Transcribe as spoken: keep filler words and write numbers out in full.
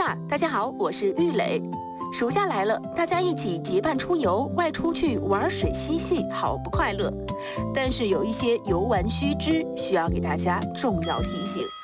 呀，大家好，我是玉磊。暑假来了，大家一起结伴出游，外出去玩水嬉戏，好不快乐。但是有一些游玩须知，需要给大家重要提醒。